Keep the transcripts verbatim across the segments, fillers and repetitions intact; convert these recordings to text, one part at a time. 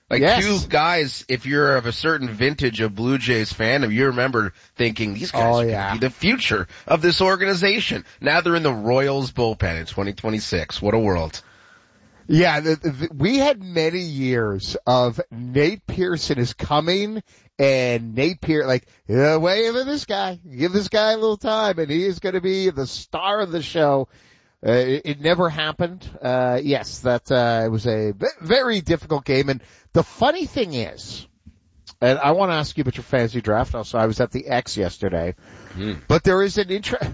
Like yes. two guys, if you're of a certain vintage of Blue Jays fandom, you remember thinking these guys oh, are yeah. going to be the future of this organization. Now they're in the Royals bullpen in twenty twenty-six. What a world. Yeah, the, the, we had many years of Nate Pearson is coming, and Nate Pearson, like, yeah, wait for this guy. Give this guy a little time, and he is going to be the star of the show. Uh, it, it never happened. Uh, yes, that, uh, it was a very difficult game. And the funny thing is, and I want to ask you about your fantasy draft. Also, I was at the X yesterday, mm. but there is an interest.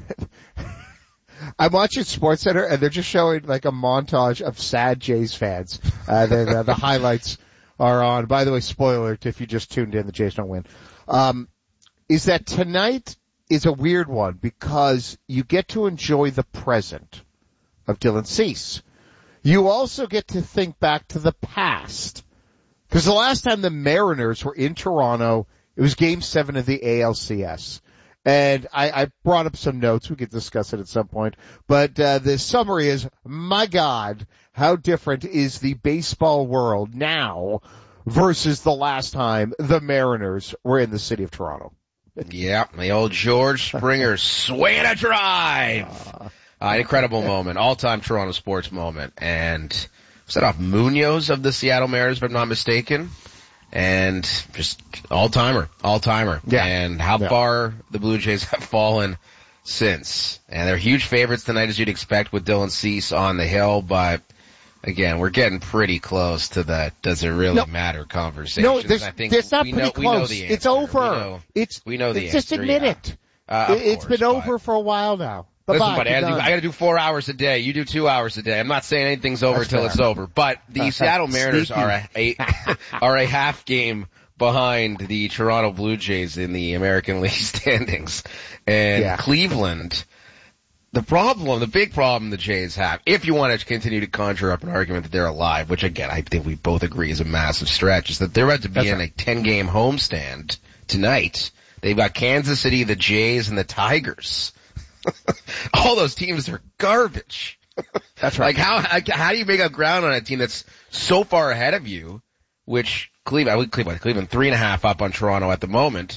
I'm watching SportsCenter, and they're just showing like a montage of sad Jays fans. Uh, the, the, the highlights are on. By the way, spoiler alert, if you just tuned in, the Jays don't win. Um, is that tonight is a weird one because you get to enjoy the present of Dylan Cease. You also get to think back to the past. Because the last time the Mariners were in Toronto, it was game seven of the A L C S. And I, I brought up some notes. We could discuss it at some point. But uh, the summary is, my God, how different is the baseball world now versus the last time the Mariners were in the city of Toronto. Yeah, the old George Springer swing a drive. Uh, Uh, incredible moment, all-time Toronto sports moment, and set off Munoz of the Seattle Mariners, if I'm not mistaken, and just all-timer, all-timer. Yeah. And how yeah. far the Blue Jays have fallen since. And they're huge favorites tonight, as you'd expect, with Dylan Cease on the hill, but again, we're getting pretty close to the does it really no, matter conversation. No, there's, I think there's not we pretty know, close. We know the answer. It's over. We know, it's, we know the it's answer. Just admit yeah. it. Uh, it's course, been over for a while now. Bye-bye, listen, buddy, I gotta, do, I gotta do four hours a day. You do two hours a day. I'm not saying anything's over until it's over. But the Seattle Mariners are a, a are a half game behind the Toronto Blue Jays in the American League standings. And yeah. Cleveland, the problem, the big problem the Jays have, if you want to continue to conjure up an argument that they're alive, which again I think we both agree is a massive stretch, is that they're about to be That's in right. a ten game homestand tonight. They've got Kansas City, the Jays, and the Tigers. All those teams are garbage. That's right. Like how how do you make up ground on a team that's so far ahead of you? Which Cleveland, Cleveland, Cleveland, three and a half up on Toronto at the moment.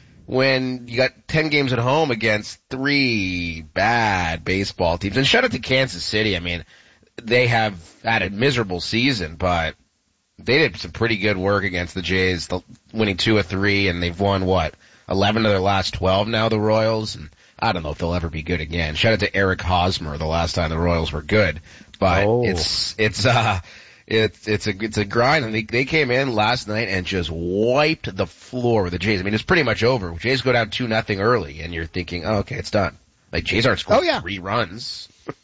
When you got ten games at home against three bad baseball teams, and shout out to Kansas City. I mean, they have had a miserable season, but they did some pretty good work against the Jays, winning two of three, and they've won what eleven of their last twelve now. The Royals. And I don't know if they'll ever be good again. Shout out to Eric Hosmer, the last time the Royals were good. But oh. it's, it's, uh, it's, it's a, it's a grind. And they, they came in last night and just wiped the floor with the Jays. I mean, it's pretty much over. Jays go down two nothing early and you're thinking, oh, okay, it's done. Like, Jays aren't scoring oh, yeah. three runs.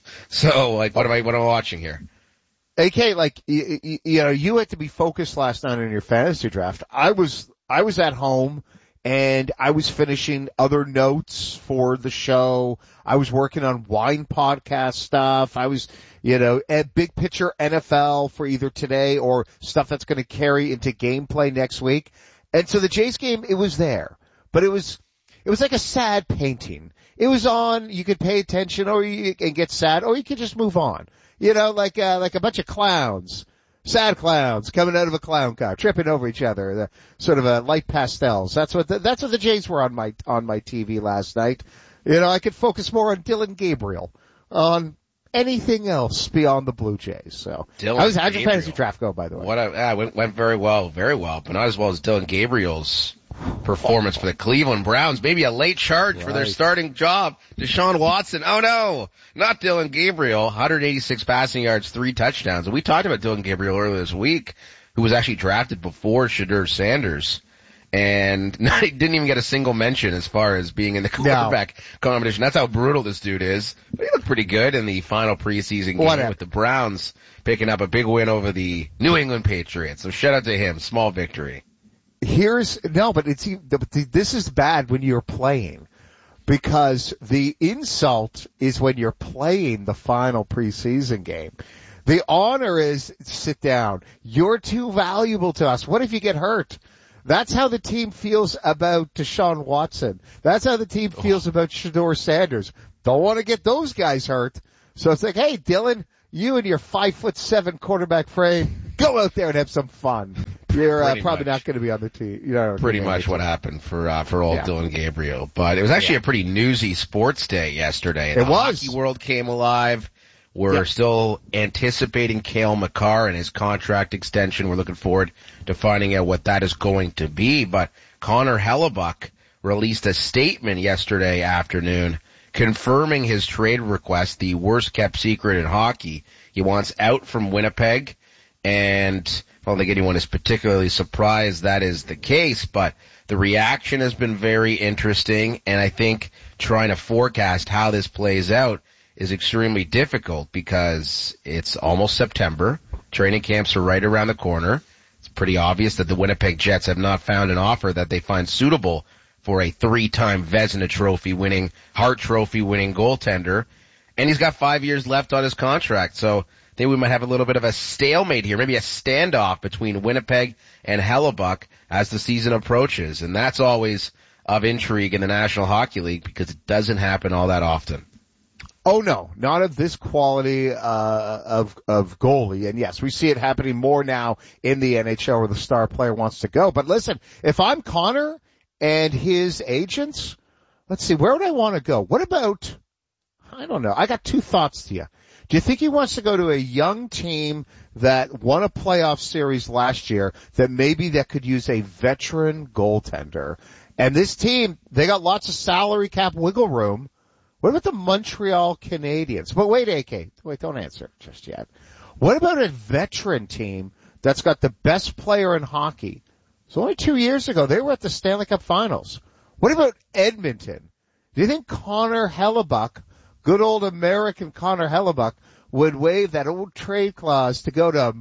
So, like, what am I, what am I watching here? A K, like, you, you, you know, you had to be focused last night on your fantasy draft. I was, I was at home. And I was finishing other notes for the show. I was working on wine podcast stuff. I was, you know, at big picture N F L for either today or stuff that's going to carry into gameplay next week. And so the Jays game, it was there, but it was, it was like a sad painting. It was on, you could pay attention or you can get sad or you could just move on. You know, like, uh, like a bunch of clowns. Sad clowns coming out of a clown car, tripping over each other, the sort of a light pastels. That's what the, that's what the Jays were on my on my T V last night. You know, I could focus more on Dylan Gabriel, on anything else beyond the Blue Jays. So, Dylan I was how'd your Gabriel. fantasy draft go, by the way? What I, yeah, went went very well, very well, but not as well as Dylan Gabriel's performance for the Cleveland Browns. Maybe a late charge right. for their starting job, Deshaun Watson. Oh no, not Dylan Gabriel. one hundred eighty-six passing yards, three touchdowns. And we talked about Dylan Gabriel earlier this week, who was actually drafted before Shedeur Sanders. And not, he didn't even get a single mention as far as being in the quarterback no. competition. That's how brutal this dude is. But he looked pretty good in the final preseason game Whatever. with the Browns, picking up a big win over the New England Patriots. So shout out to him. Small victory. Here's, no, but it's, this is bad when you're playing. Because the insult is when you're playing the final preseason game. The honor is, sit down. You're too valuable to us. What if you get hurt? That's how the team feels about Deshaun Watson. That's how the team feels oh. about Shedeur Sanders. Don't want to get those guys hurt. So it's like, hey, Dylan, you and your five foot seven quarterback frame, go out there and have some fun. you're uh, probably much. not going to be on the team. You know, pretty much what happened for uh, for old yeah. Dylan Gabriel. But it was actually yeah. a pretty newsy sports day yesterday. It the was. Hockey world came alive. We're yep. still anticipating Cale Makar and his contract extension. We're looking forward to finding out what that is going to be. But Connor Hellebuyck released a statement yesterday afternoon confirming his trade request, the worst kept secret in hockey. He wants out from Winnipeg, and I don't think anyone is particularly surprised that is the case, but the reaction has been very interesting, and I think trying to forecast how this plays out is extremely difficult because it's almost September. Training camps are right around the corner. It's pretty obvious that the Winnipeg Jets have not found an offer that they find suitable for a three-time Vezina Trophy winning, Hart Trophy winning goaltender. And he's got five years left on his contract. So I think we might have a little bit of a stalemate here, maybe a standoff between Winnipeg and Hellebuyck as the season approaches. And that's always of intrigue in the National Hockey League because it doesn't happen all that often. Oh no, not of this quality uh of of goalie. And yes, we see it happening more now in the N H L where the star player wants to go. But listen, if I'm Connor and his agents, let's see, where would I want to go? What about, I don't know, I got two thoughts to you. Do you think he wants to go to a young team that won a playoff series last year that maybe that could use a veteran goaltender? And this team, they got lots of salary cap wiggle room. What about the Montreal Canadiens? But wait, A K, wait, don't answer just yet. What about a veteran team that's got the best player in hockey? So only two years ago, they were at the Stanley Cup Finals. What about Edmonton? Do you think Connor Hellebuyck, good old American Connor Hellebuyck, would waive that old trade clause to go to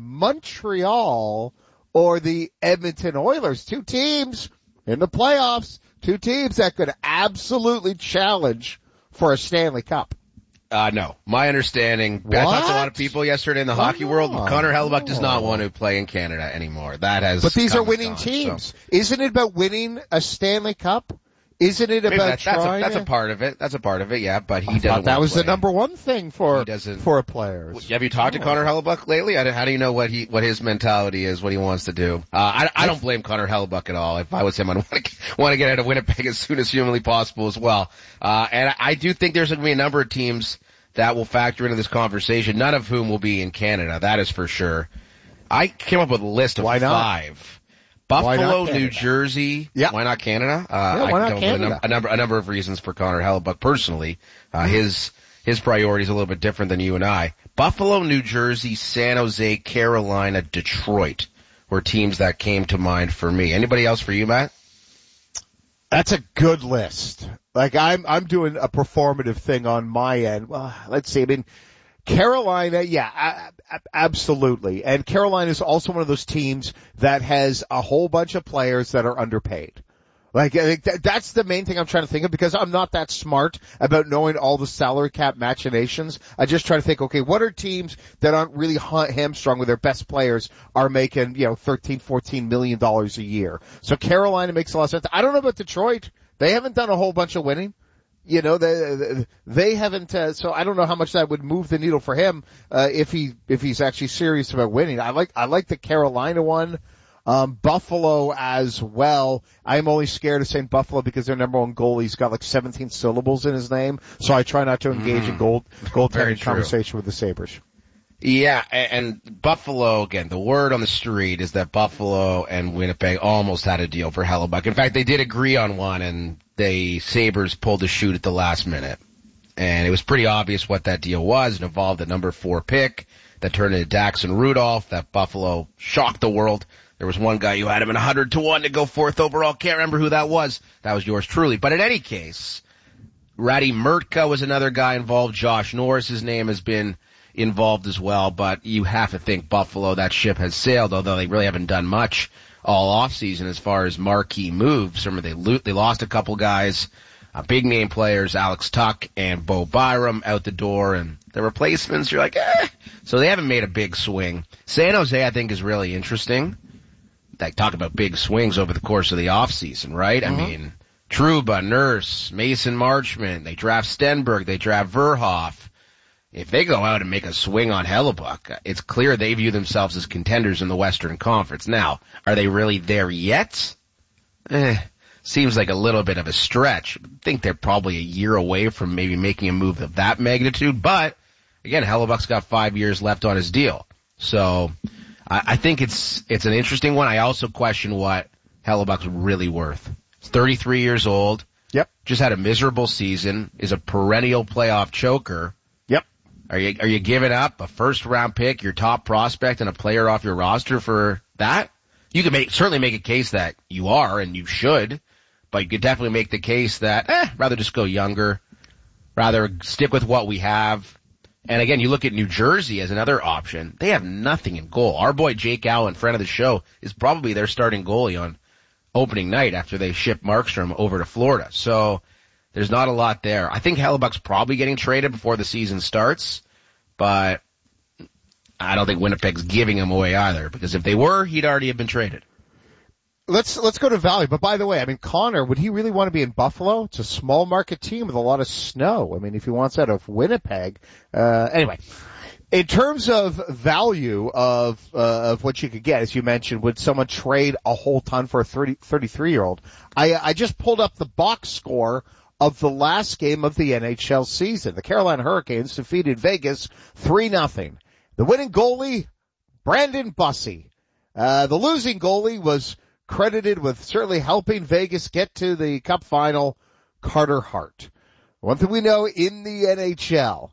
Montreal or the Edmonton Oilers? Two teams in the playoffs, two teams that could absolutely challenge for a Stanley Cup. Uh, no. My understanding, what? I talked to a lot of people yesterday in the oh, hockey world. Connor Hellebuyck oh. does not want to play in Canada anymore. That has But these are winning gone, teams. So. Isn't it about winning a Stanley Cup? Isn't it Maybe about that, that's trying? A, that's a part of it. That's a part of it, yeah, but he I doesn't that was play. the number one thing for, for a player. Have you talked oh. to Connor Hellebuyck lately? How do you know what he, what his mentality is, what he wants to do? Uh, I, I don't blame Connor Hellebuyck at all. If I was him, I'd want to, want to get out of Winnipeg as soon as humanly possible as well. Uh, and I, I do think there's going to be a number of teams that will factor into this conversation, none of whom will be in Canada. That is for sure. I came up with a list of Why not? five. Buffalo, New Jersey. Yeah. Why not Canada? Uh, yeah, why I not Canada? A, num- a number, a number of reasons for Connor Hellebuyck personally. Uh, his, his priorities are a little bit different than you and I. Buffalo, New Jersey, San Jose, Carolina, Detroit were teams that came to mind for me. Anybody else for you, Matt? That's a good list. Like I'm, I'm doing a performative thing on my end. Well, let's see. I mean, Carolina, yeah, absolutely. And Carolina is also one of those teams that has a whole bunch of players that are underpaid. Like, I think that's the main thing I'm trying to think of because I'm not that smart about knowing all the salary cap machinations. I just try to think, okay, what are teams that aren't really hamstrung with their best players are making, you know, thirteen, fourteen million dollars a year. So Carolina makes a lot of sense. I don't know about Detroit. They haven't done a whole bunch of winning. You know, they, they haven't, uh, so I don't know how much that would move the needle for him, uh, if he, if he's actually serious about winning. I like, I like the Carolina one, um, Buffalo as well. I'm only scared of saying Buffalo because their number one goalie's got like seventeen syllables in his name, so I try not to engage mm. in gold, goaltending conversation with the Sabres. Yeah, and Buffalo, again, the word on the street is that Buffalo and Winnipeg almost had a deal for Hellebuyck. In fact, they did agree on one, and the Sabres pulled the chute at the last minute. And it was pretty obvious what that deal was. It involved a number four pick that turned into Daxon Rudolph, that Buffalo shocked the world. There was one guy who had him in one hundred to one to go fourth overall. Can't remember who that was. That was yours truly. But in any case, Radi Murtka was another guy involved. Josh Norris's name has been involved as well, but you have to think Buffalo, that ship has sailed, although they really haven't done much all offseason as far as marquee moves. Remember, they lo- they lost a couple guys, uh, big name players, Alex Tuck and Bo Byram out the door, and the replacements, you're like, eh. So they haven't made a big swing. San Jose, I think, is really interesting. They talk about big swings over the course of the offseason, right? Mm-hmm. I mean, Trouba, Nurse, Mason Marchment, they draft Stenberg, they draft Verhoff. if they go out and make a swing on Hellebuyck, it's clear they view themselves as contenders in the Western Conference. Now, are they really there yet? Eh, seems like a little bit of a stretch. I think they're probably a year away from maybe making a move of that magnitude, but again, Hellebuck's got five years left on his deal. So, I, I think it's, it's an interesting one. I also question what Hellebuck's really worth. He's thirty-three years old. Yep. Just had a miserable season, is a perennial playoff choker. Yep. Are you, are you giving up a first round pick, your top prospect, and a player off your roster for that? You could make, certainly make a case that you are, and you should, but you could definitely make the case that, eh, rather just go younger, rather stick with what we have. And again, you look at New Jersey as another option. They have nothing in goal. Our boy Jake Allen, friend of the show, is probably their starting goalie on opening night after they ship Markstrom over to Florida. So there's not a lot there. I think Hellebuck's probably getting traded before the season starts, but I don't think Winnipeg's giving him away either, because if they were, he'd already have been traded. Let's, let's go to Valley. But by the way, I mean, Connor, would he really want to be in Buffalo? It's a small market team with a lot of snow. I mean, if he wants out of Winnipeg, uh, anyway. In terms of value of, uh, of what you could get, as you mentioned, would someone trade a whole ton for a thirty, thirty-three year old? I, I just pulled up the box score of the last game of the N H L season. The Carolina Hurricanes defeated Vegas three nothing. The winning goalie, Brandon Bussey. Uh, the losing goalie was credited with certainly helping Vegas get to the Cup final, Carter Hart. One thing we know in the N H L,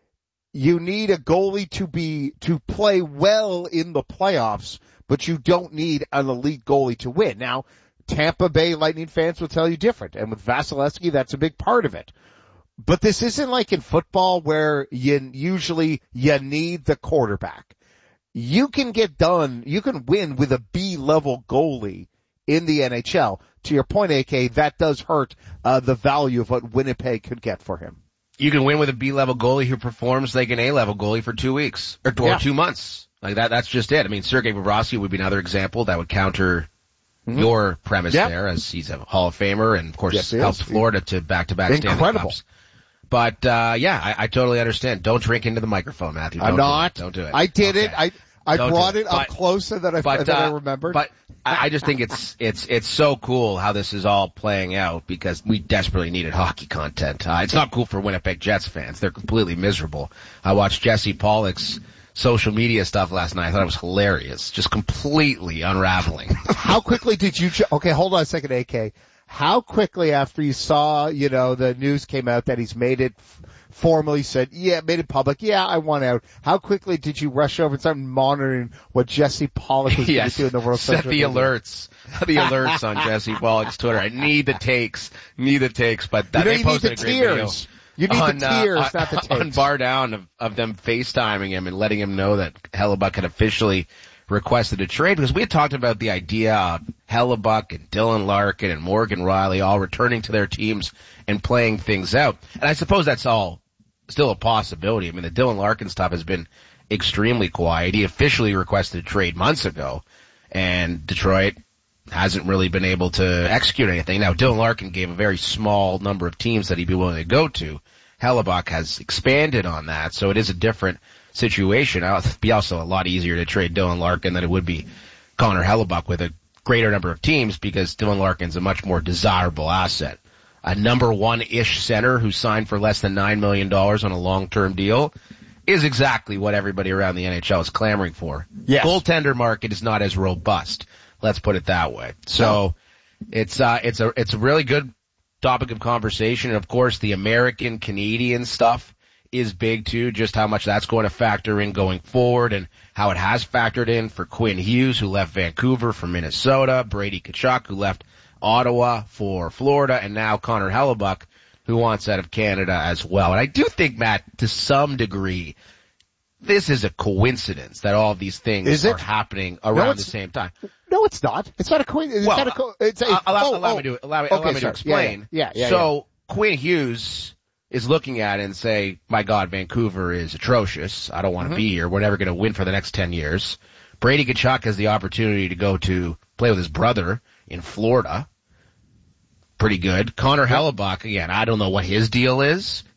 you need a goalie to be, to play well in the playoffs, but you don't need an elite goalie to win. Now, Tampa Bay Lightning fans will tell you different, and with Vasilevsky, that's a big part of it. But this isn't like in football where you usually, you need the quarterback. You can get done, you can win with a B-level goalie in the N H L. To your point, A K, that does hurt, uh, the value of what Winnipeg could get for him. You can win with a B-level goalie who performs like an A-level goalie for two weeks or, or yeah. two months. Like that, that's just it. I mean, Sergei Bobrovsky would be another example that would counter mm-hmm. your premise yep. there, as he's a Hall of Famer and of course yes, helped is. Florida to back-to-back Stanley Cups. But, uh, yeah, I, I totally understand. Don't drink into the microphone, Matthew. Don't I'm not. Do it. Don't do it. I did okay. it. I, I Don't brought it, it but, up closer than I, but, than uh, I remembered. But I, I just think it's, it's, it's so cool how this is all playing out because we desperately needed hockey content. Uh, it's not cool for Winnipeg Jets fans. They're completely miserable. I watched Jesse Pollock's social media stuff last night. I thought it was hilarious. Just completely unraveling. How quickly did you, ch- okay, hold on a second, A K. How quickly after you saw, you know, the news came out that he's made it, formally said, yeah, made it public, yeah, I want out. How quickly did you rush over and start monitoring what Jesse Pollock was yes. going to do in the World Series? Set the alerts. The alerts on Jesse Pollock's Twitter. I need the takes. Need the takes, but that, you know, they you posted need the a great tears. You need on, the tears, uh, not the takes. On Bar Down of, of them FaceTiming him and letting him know that Hellebuyck had officially requested a trade, because we had talked about the idea of Hellebuyck and Dylan Larkin and Morgan Rielly all returning to their teams and playing things out. And I suppose that's all still a possibility. I mean, the Dylan Larkin stuff has been extremely quiet. He officially requested a trade months ago, and Detroit hasn't really been able to execute anything. Now, Dylan Larkin gave a very small number of teams that he'd be willing to go to. Hellebuyck has expanded on that, so it is a different situation. It would be also a lot easier to trade Dylan Larkin than it would be Connor Hellebuyck with a greater number of teams, because Dylan Larkin's a much more desirable asset. A number one-ish center who signed for less than nine million dollars on a long-term deal is exactly what everybody around the N H L is clamoring for. Yes. Goaltender market is not as robust. Let's put it that way. So it's, uh, it's a, it's a really good topic of conversation. And of course, the American Canadian stuff is big too, just how much that's going to factor in going forward and how it has factored in for Quinn Hughes, who left Vancouver for Minnesota, Brady Tkachuk, who left Ottawa for Florida, and now Connor Hellebuyck, who wants out of Canada as well. And I do think, Matt, to some degree, this is a coincidence that all of these things is are it? happening around no, the same time. No, it's not. It's not a coincidence. Well, not a co- it's a, uh, allow, oh, allow oh, me to allow me, okay, allow me to sorry. explain. Yeah, yeah, yeah. So yeah. Quinn Hughes is looking at it and say, my God, Vancouver is atrocious. I don't want to mm-hmm. be here. We're never going to win for the next ten years. Brady Tkachuk has the opportunity to go to play with his brother in Florida. Pretty good. Connor Hellebuyck, again, I don't know what his deal is.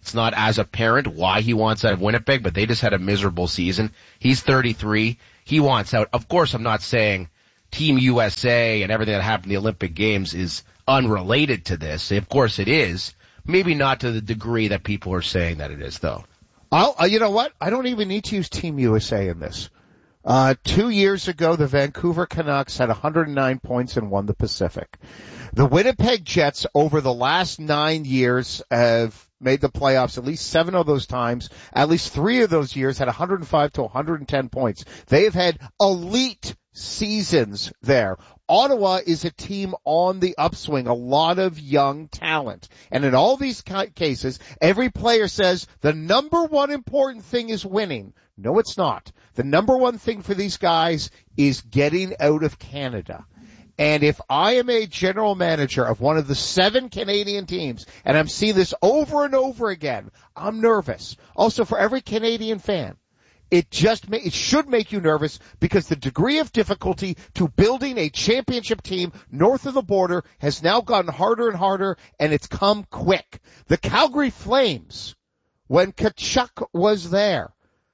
It's not as apparent why he wants out of Winnipeg, but they just had a miserable season. He's thirty-three. He wants out. Of course, I'm not saying Team U S A and everything that happened in the Olympic Games is unrelated to this. Of course it is. Maybe not to the degree that people are saying that it is, though. I'll, uh, you know what? I don't even need to use Team U S A in this. Uh, two years ago, the Vancouver Canucks had one hundred nine points and won the Pacific. The Winnipeg Jets over the last nine years have made the playoffs at least seven of those times. At least three of those years had one hundred five to one hundred ten points. They have had elite seasons there. Ottawa is a team on the upswing, a lot of young talent. And in all these cases, every player says the number one important thing is winning. No, it's not. The number one thing for these guys is getting out of Canada. And if I am a general manager of one of the seven Canadian teams, and I'm seeing this over and over again, I'm nervous. Also, for every Canadian fan, it just ma- it should make you nervous because the degree of difficulty to building a championship team north of the border has now gotten harder and harder, and it's come quick. The Calgary Flames, when Tkachuk was there,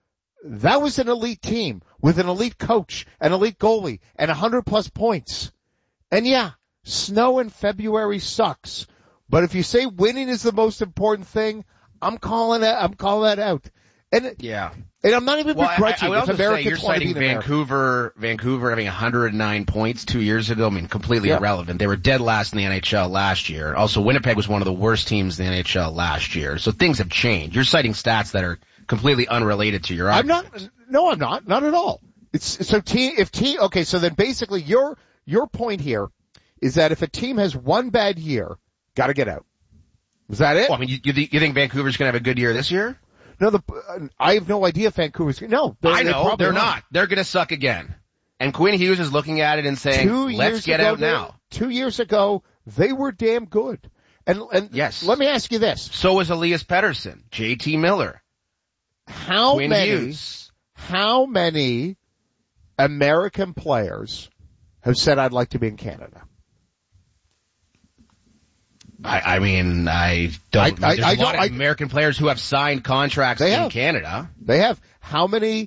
that was an elite team with an elite coach, an elite goalie, and one hundred plus points. And yeah, snow in February sucks. But if you say winning is the most important thing, I'm calling that, I'm calling that out. And yeah. And I'm not even well, begrudging. I, I would if also Americans say you're citing Vancouver, Vancouver having one hundred nine points two years ago. I mean, completely yeah. irrelevant. They were dead last in the N H L last year. Also, Winnipeg was one of the worst teams in the N H L last year. So things have changed. You're citing stats that are completely unrelated to your argument. I'm not, no, I'm not, not at all. It's, so team, if team, okay, so then basically your, your point here is that if a team has one bad year, gotta get out. Is that it? Well, I mean, you, you, th- you think Vancouver's gonna have a good year this year? No, the, uh, I have no idea if Vancouver's, no. I know, they're not. not. They're gonna suck again. And Quinn Hughes is looking at it and saying, two let's get ago, out now. Two years ago, they were damn good. And, and yes. let me ask you this. So was Elias Pettersson, J T Miller. How Quinn many, Hughes. how many American players have said, I'd like to be in Canada? I, I mean, I don't. I, I, there's I a lot don't, of I, American players who have signed contracts they in have. Canada. They have. How many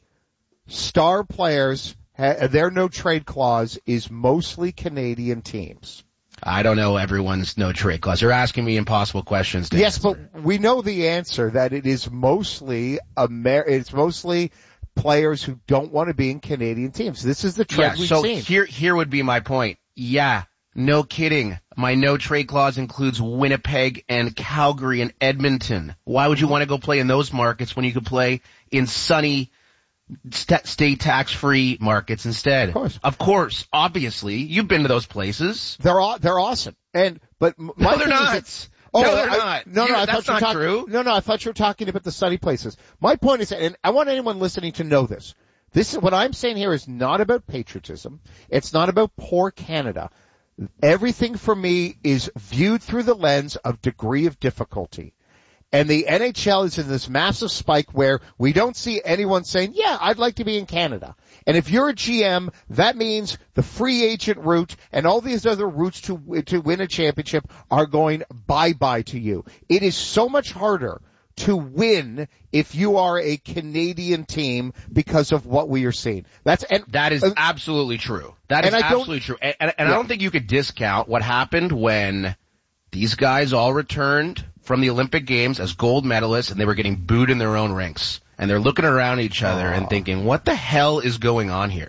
star players, ha, their no trade clause is mostly Canadian teams? I don't know everyone's no trade clause. You're asking me impossible questions to Yes, answer. but we know the answer, that it is mostly Amer- it's mostly players who don't want to be in Canadian teams. This is the trend yeah, we've so seen. here, here would be my point. Yeah. No kidding. My no trade clause includes Winnipeg and Calgary and Edmonton. Why would you want to go play in those markets when you could play in sunny st- state tax-free markets instead? Of course. Of course. Obviously. You've been to those places. They're aw- they're awesome. And, but my no, they're thing not. is that, oh, no, they're I, not. No, no, You're, I that's thought you were not talking, true. no, no, I thought you were talking about the sunny places. My point is, and I want anyone listening to know this. This is what I'm saying here is not about patriotism. It's not about poor Canada. Everything for me is viewed through the lens of degree of difficulty. And the N H L is in this massive spike where we don't see anyone saying, yeah, I'd like to be in Canada. And if you're a G M, that means the free agent route and all these other routes to, to win a championship are going bye-bye to you. It is so much harder to win if you are a Canadian team because of what we are seeing. That's and that is uh, absolutely true. That is absolutely true. And, and, and yeah. I don't think you could discount what happened when these guys all returned from the Olympic Games as gold medalists and they were getting booed in their own ranks. And they're looking around each other oh. and thinking, what the hell is going on here?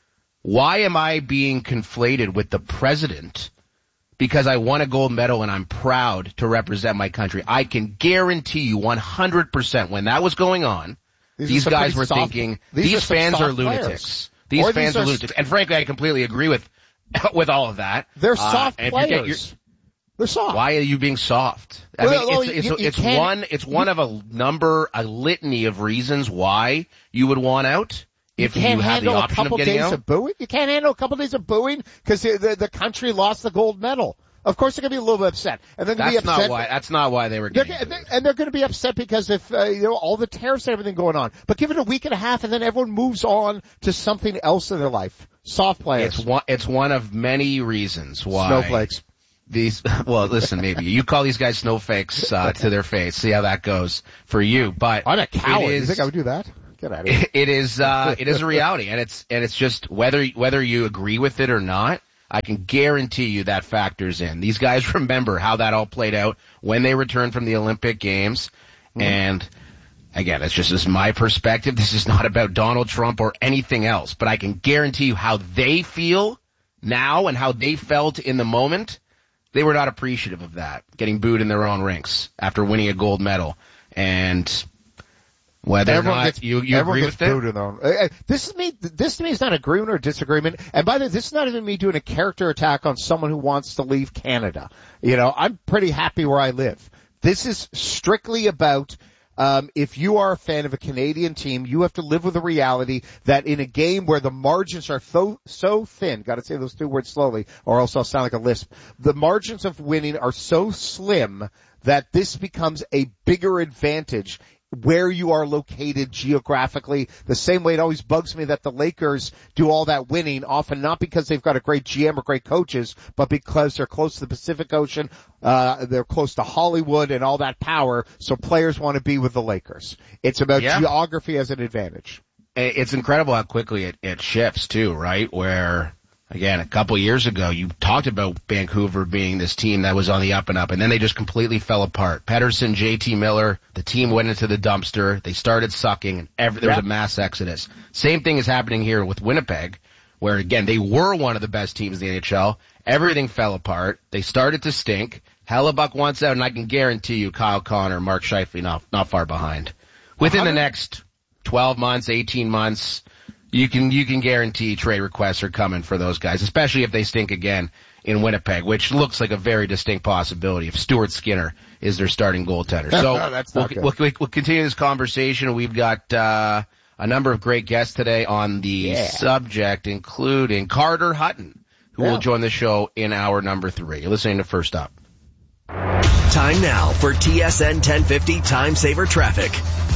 Why am I being conflated with the president because I won a gold medal and I'm proud to represent my country? I can guarantee you one hundred percent when that was going on, these, these guys were soft, thinking, these, these are fans are lunatics. Players. These or fans these are, are lunatics. And frankly, I completely agree with with all of that. They're soft uh, players. They're soft. Why are you being soft? I well, mean, well, it's, it's, you, you it's one, it's one of a number, a litany of reasons why you would want out. If you can't you have handle the a option couple of getting days out. of booing. You can't handle a couple days of booing because the, the the country lost the gold medal. Of course, they're going to be a little bit upset, and they're going to be upset. Not why, that's not why they were getting they're, they're, and they're going to be upset because if uh, you know all the tariffs and everything going on. But give it a week and a half, and then everyone moves on to something else in their life. Soft players. It's one. It's one of many reasons why. Snowflakes. these, well, listen, maybe you call these guys snowflakes, uh, to their face. See how that goes for you. But I'm a coward. Is, you think I would do that? Get out of here. It is, uh, it is a reality, and it's, and it's just whether, whether you agree with it or not, I can guarantee you that factors in. These guys remember how that all played out when they returned from the Olympic Games. Mm-hmm. And again, it's just as my perspective. This is not about Donald Trump or anything else, but I can guarantee you how they feel now and how they felt in the moment. They were not appreciative of that, getting booed in their own rinks after winning a gold medal. And whether everyone or not gets, you, you agree with it. In their own, uh, this is me, this to me is not agreement or disagreement. And by the way, this is not even me doing a character attack on someone who wants to leave Canada. You know, I'm pretty happy where I live. This is strictly about Um, if you are a fan of a Canadian team, you have to live with the reality that in a game where the margins are so, so thin, gotta say those two words slowly or else I'll sound like a lisp, the margins of winning are so slim that this becomes a bigger advantage where you are located geographically. The same way it always bugs me that the Lakers do all that winning, often not because they've got a great G M or great coaches, but because they're close to the Pacific Ocean, uh, they're close to Hollywood and all that power, so players want to be with the Lakers. It's about yeah. geography as an advantage. It's incredible how quickly it, it shifts too, right? Where, again, a couple years ago, you talked about Vancouver being this team that was on the up and up, and then they just completely fell apart. Pettersson, J T Miller, the team went into the dumpster. They started sucking, and every, there was a mass exodus. Same thing is happening here with Winnipeg, where, again, they were one of the best teams in the N H L. Everything fell apart. They started to stink. Hellebuck wants out, and I can guarantee you Kyle Connor, Mark Scheifele, not, not far behind. Within the next twelve months, eighteen months, You can, you can guarantee trade requests are coming for those guys, especially if they stink again in Winnipeg, which looks like a very distinct possibility if Stuart Skinner is their starting goaltender. So That's we'll, not good. we'll, we'll continue this conversation. We've got, uh, a number of great guests today on the yeah. subject, including Carter Hutton, who yeah. will join the show in hour number three. You're listening to First Up. Time now for T S N ten fifty Time Saver Traffic.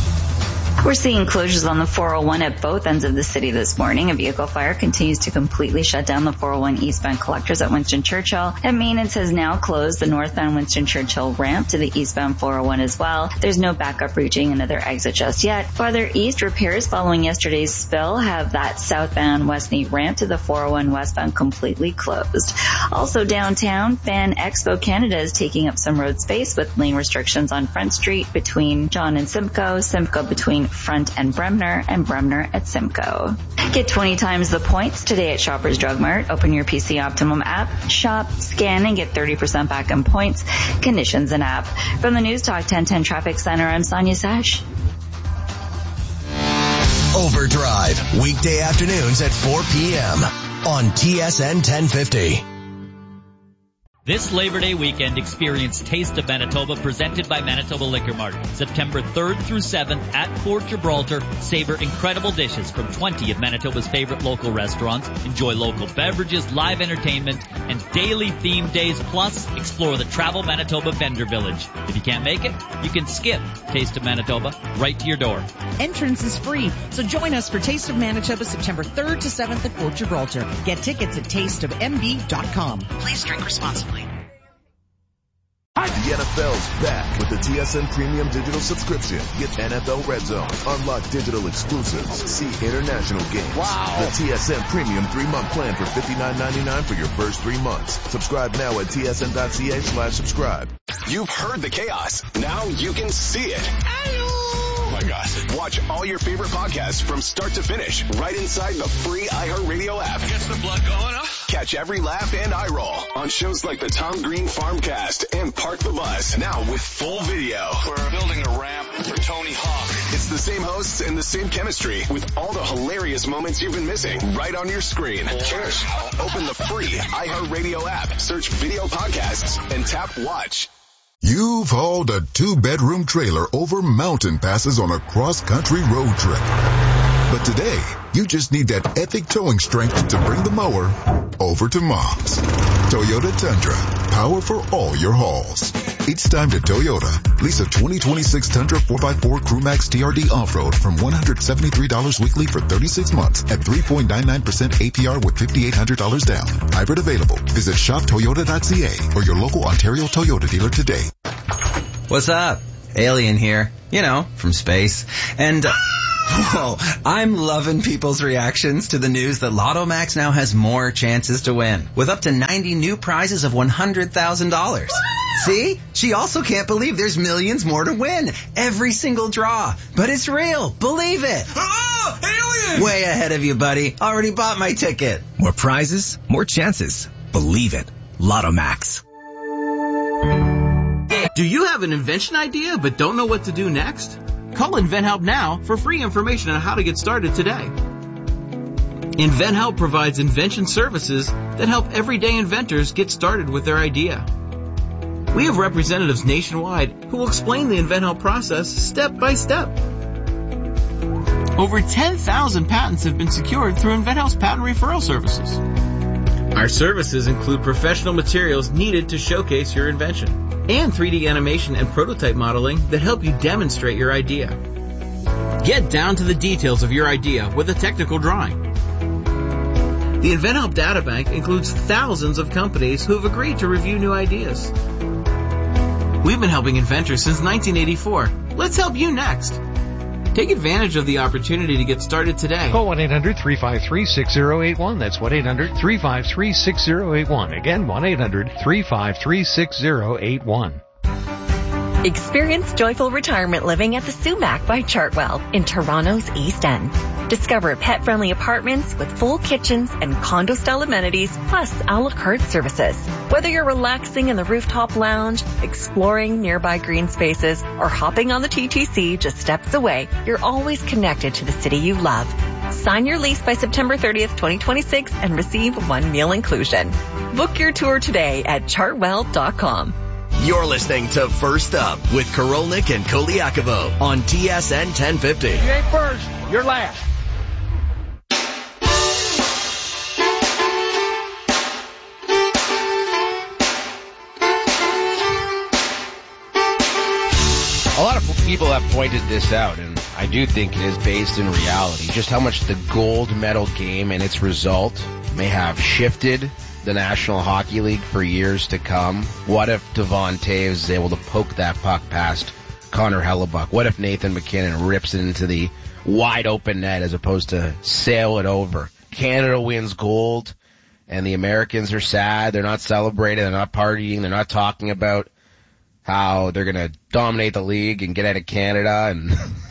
We're seeing closures on the four oh one at both ends of the city this morning. A vehicle fire continues to completely shut down the four oh one eastbound collectors at Winston Churchill, and maintenance has now closed the northbound Winston Churchill ramp to the eastbound four oh one as well. There's no backup reaching another exit just yet. Farther east, repairs following yesterday's spill have that southbound Westmead ramp to the four oh one westbound completely closed. Also downtown, Fan Expo Canada is taking up some road space with lane restrictions on Front Street between John and Simcoe, Simcoe between Front and Bremner, and Bremner at Simcoe. Get twenty times the points today at Shoppers Drug Mart. Open your P C Optimum app, shop, scan, and get thirty percent back in points. Conditions and app. From the News Talk ten ten Traffic Center, I'm Sonia Sash. Overdrive, weekday afternoons at four p.m. on T S N ten fifty. This Labor Day weekend, experience Taste of Manitoba presented by Manitoba Liquor Mart. September third through seventh at Fort Gibraltar. Savor incredible dishes from twenty of Manitoba's favorite local restaurants. Enjoy local beverages, live entertainment, and daily themed days. Plus, explore the Travel Manitoba Vendor Village. If you can't make it, you can skip Taste of Manitoba right to your door. Entrance is free, so join us for Taste of Manitoba September third to seventh at Fort Gibraltar. Get tickets at taste of m b dot com. Please drink responsibly. The N F L's back with the T S N Premium Digital Subscription. Get N F L Red Zone, unlock digital exclusives, see international games. Wow. The T S N Premium three-month plan for fifty-nine ninety-nine for your first three months. Subscribe now at tsn.ca slash subscribe. You've heard the chaos. Now you can see it. Oh my gosh. Watch all your favorite podcasts from start to finish right inside the free iHeartRadio app. Gets the blood going, huh? Catch every laugh and eye roll on shows like the Tom Green Farmcast and Park the Bus. Now with full video. We're building a ramp for Tony Hawk. It's the same hosts and the same chemistry with all the hilarious moments you've been missing right on your screen. Cheers. Open the free iHeartRadio app, search video podcasts, and tap watch. You've hauled a two-bedroom trailer over mountain passes on a cross-country road trip. But today, you just need that epic towing strength to bring the mower over to Mom's. Toyota Tundra, power for all your hauls. It's time to Toyota. Lease a twenty twenty-six Tundra four by four Crewmax T R D Off-Road from one hundred seventy-three dollars weekly for thirty-six months at three point nine nine percent A P R with five thousand eight hundred dollars down. Hybrid available. Visit shop toyota dot c a or your local Ontario Toyota dealer today. What's up? Alien here. You know, from space. And... Uh, Whoa, I'm loving people's reactions to the news that Lotto Max now has more chances to win, with up to ninety new prizes of one hundred thousand dollars. See? She also can't believe there's millions more to win. Every single draw. But it's real. Believe it. Oh, alien! Way ahead of you, buddy. Already bought my ticket. More prizes, more chances. Believe it. Lotto Max. Do you have an invention idea but don't know what to do next? Call InventHelp now for free information on how to get started today. InventHelp provides invention services that help everyday inventors get started with their idea. We have representatives nationwide who will explain the InventHelp process step by step. Over ten thousand patents have been secured through InventHelp's patent referral services. Our services include professional materials needed to showcase your invention, and three D animation and prototype modeling that help you demonstrate your idea. Get down to the details of your idea with a technical drawing. The InventHelp Databank includes thousands of companies who have agreed to review new ideas. We've been helping inventors since nineteen eighty-four. Let's help you next. Take advantage of the opportunity to get started today. Call one eight hundred three five three six zero eight one. That's one eight hundred three five three six zero eight one. Again, one eight hundred three five three six zero eight one. Experience joyful retirement living at the Sumac by Chartwell in Toronto's East End. Discover pet-friendly apartments with full kitchens and condo-style amenities, plus a la carte services. Whether you're relaxing in the rooftop lounge, exploring nearby green spaces, or hopping on the T T C just steps away, you're always connected to the city you love. Sign your lease by September thirtieth, twenty twenty-six and receive one meal inclusion. Book your tour today at chartwell dot com. You're listening to First Up with Karolnik and Koliakovo on T S N ten fifty. You ain't first, you're last. A lot of people have pointed this out, and I do think it is based in reality, just how much the gold medal game and its result may have shifted the National Hockey League for years to come. What if Devon Toews is able to poke that puck past Connor Hellebuck? What if Nathan McKinnon rips it into the wide open net as opposed to sail it over? Canada wins gold, and the Americans are sad. They're not celebrating. They're not partying. They're not talking about how they're going to dominate the league and get out of Canada. And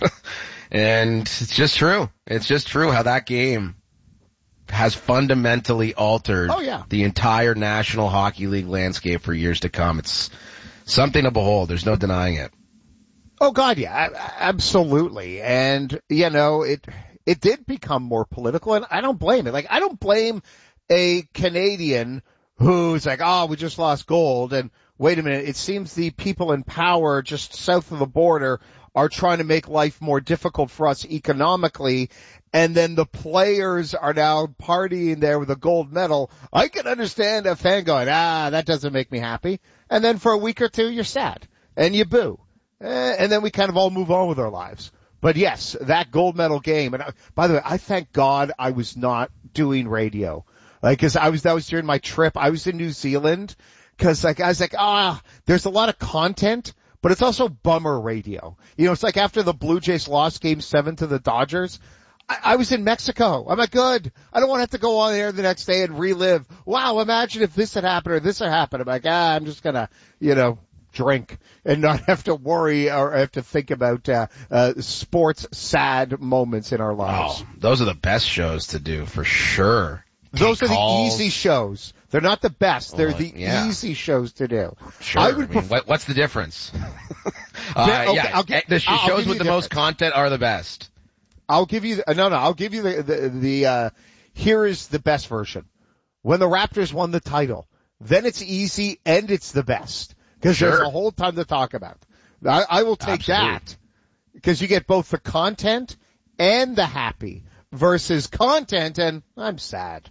and it's just true. It's just true how that game has fundamentally altered oh, yeah. the entire National Hockey League landscape for years to come. It's something to behold. There's no denying it. Oh, God, yeah, absolutely. And, you know, it it did become more political, and I don't blame it. Like, I don't blame a Canadian who's like, oh, we just lost gold, and wait a minute, it seems the people in power just south of the border are trying to make life more difficult for us economically, and then the players are now partying there with a gold medal. I can understand a fan going, ah, that doesn't make me happy. And then for a week or two, you're sad, and you boo. And then we kind of all move on with our lives. But yes, that gold medal game, and I, by the way, I thank God I was not doing radio. Like, cause I was, that was during my trip. I was in New Zealand. Cause like, I was like, ah, there's a lot of content, but it's also bummer radio. You know, it's like after the Blue Jays lost game seven to the Dodgers, I, I was in Mexico. I'm like, good. I don't want to have to go on air the next day and relive. Wow, imagine if this had happened or this had happened. I'm like, ah, I'm just gonna, you know, drink and not have to worry or have to think about, uh, uh, sports sad moments in our lives. Oh, those are the best shows to do for sure. Those Take are calls. the easy shows. They're not the best. They're Well, the yeah. easy shows to do. Sure. I I would mean, prefer- what, what's the difference? uh, Okay, yeah, I'll gi- the sh- I'll shows give with you the the most difference. content are the best. I'll give you the, no, no, I'll give you the, the, the, uh, here is the best version. When the Raptors won the title, then it's easy and it's the best. Cause Sure. there's a whole ton to talk about. I, I will take Absolutely. that. Cause you get both the content and the happy versus content and I'm sad.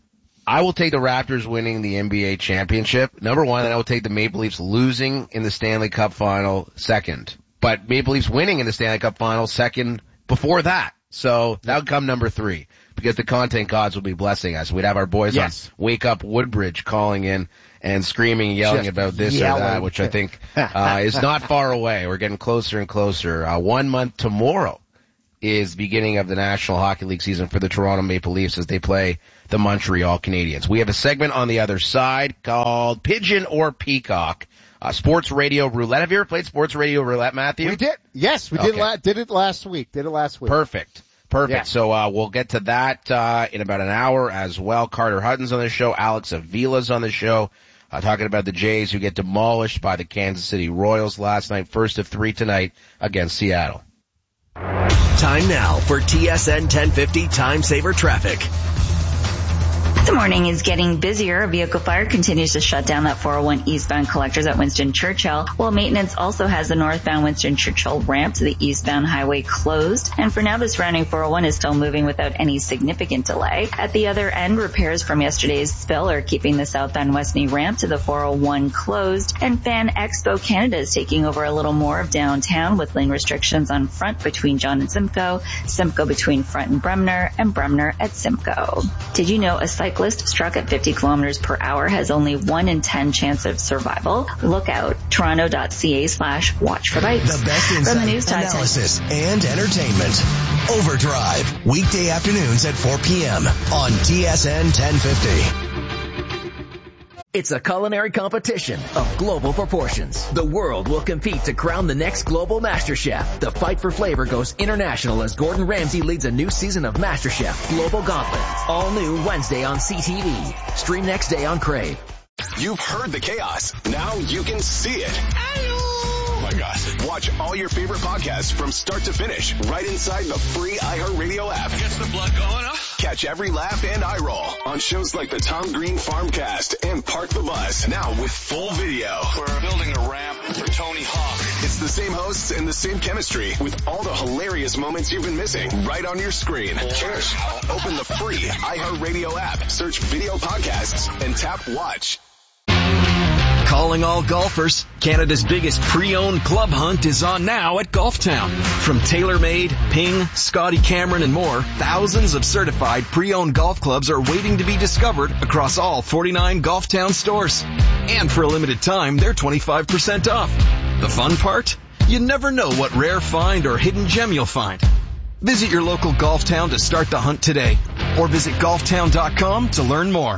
I will take the Raptors winning the N B A championship, number one, and I will take the Maple Leafs losing in the Stanley Cup final second. But Maple Leafs winning in the Stanley Cup final second before that. So that would come number three, because the content gods will be blessing us. We'd have our boys Yes. on Wake Up Woodbridge calling in and screaming and yelling Just about this yelling. or that, which I think uh, is not far away. We're getting closer and closer. Uh, one month tomorrow is the beginning of the National Hockey League season for the Toronto Maple Leafs as they play the Montreal Canadiens. We have a segment on the other side called Pigeon or Peacock. Uh, sports radio roulette. Have you ever played sports radio roulette, Matthew? We did. Yes, we Okay. did. La- did it last week. Did it last week. Perfect. Perfect. Yeah. So, uh, we'll get to that, uh, in about an hour as well. Carter Hutton's on the show. Alex Avila's on the show, uh, talking about the Jays who get demolished by the Kansas City Royals last night. First of three tonight against Seattle. Time now for T S N ten fifty Time Saver Traffic. The morning is getting busier. A vehicle fire continues to shut down that four oh one eastbound collectors at Winston Churchill, while maintenance also has the northbound Winston Churchill ramp to the eastbound highway closed. And for now, the surrounding four oh one is still moving without any significant delay. At the other end, repairs from yesterday's spill are keeping the southbound Westney ramp to the four oh one closed. And Fan Expo Canada is taking over a little more of downtown with lane restrictions on Front between John and Simcoe, Simcoe between Front and Bremner, and Bremner at Simcoe. Did you know a cyclist struck at fifty kilometers per hour has only one in ten chance of survival? Look out. Toronto.ca slash watch for bikes. The best From the insight, News Time. analysis, and entertainment. Overdrive, weekday afternoons at four p.m. on T S N ten fifty. It's a culinary competition of global proportions. The world will compete to crown the next global master chef. The fight for flavor goes international as Gordon Ramsay leads a new season of MasterChef Global Gauntlet. All new Wednesday on C T V. Stream next day on Crave. You've heard the chaos. Now you can see it. Oh my gosh. Watch all your favorite podcasts from start to finish right inside the free iHeartRadio app. Gets the blood going, huh? Catch every laugh and eye roll on shows like the Tom Green Farmcast and Park the Bus. Now with full video. We're building a ramp for Tony Hawk. It's the same hosts and the same chemistry with all the hilarious moments you've been missing right on your screen. Cheers. Open the free iHeartRadio app, search video podcasts, and tap watch. Calling all golfers, Canada's biggest pre-owned club hunt is on now at Golftown. From TaylorMade, Ping, Scotty Cameron, and more, thousands of certified pre-owned golf clubs are waiting to be discovered across all forty-nine Golftown stores. And for a limited time, they're twenty-five percent off. The fun part? You never know what rare find or hidden gem you'll find. Visit your local Golftown to start the hunt today, or visit golftown dot com to learn more.